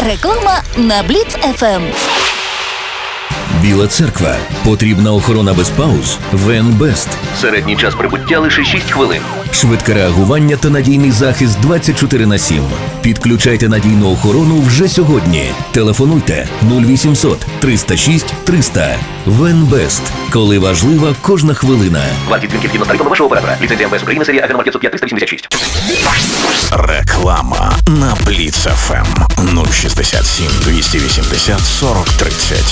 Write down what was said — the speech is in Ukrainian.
Реклама на Бліц ФМ. Біла церква. Потрібна охорона без пауз? ВНБест. Середній час прибуття лише 6 хвилин. Швидке реагування та надійний захист 24/7. Підключайте надійну охорону вже сьогодні. Телефонуйте 0800 306 300. ВНБест. Коли важлива кожна хвилина. Вартість дзвінків згідно з тарифами вашого оператора. Ліцензія МВС України, серія АГ номер 505 386. Реклама на Бліц ФМ 067 280 40 30.